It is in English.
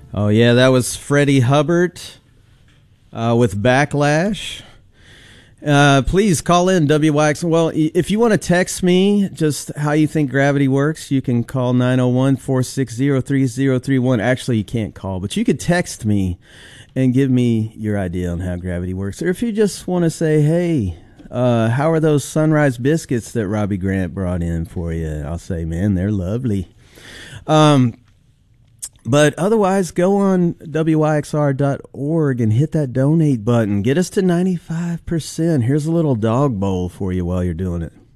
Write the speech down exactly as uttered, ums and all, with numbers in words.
Oh, yeah, that was Freddie Hubbard uh, with Backlash. Uh, please call in W Y X. Well, if you want to text me just how you think gravity works, you can call nine oh one, four six zero, three zero three one. Actually, you can't call, but you could text me and give me your idea on how gravity works. Or if you just want to say, hey, uh, how are those Sunrise biscuits that Robbie Grant brought in for you? I'll say, man, they're lovely. Um, But otherwise, go on W Y X R dot org and hit that donate button. Get us to ninety-five percent. Here's a little dog bowl for you while you're doing it.